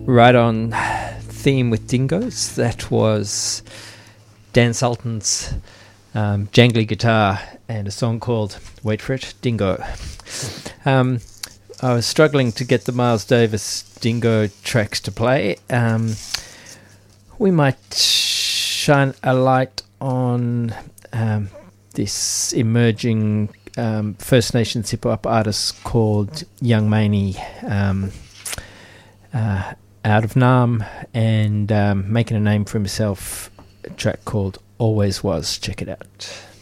right on theme with Dingoes. That was Dan Sultan's jangly guitar and a song called, wait for it, Dingo. I was struggling to get the Miles Davis Dingo tracks to play. We might shine a light on this emerging First Nations hip-hop artist called Young Maney, out of Nam, and making a name for himself, a track called Always Was. Check it out.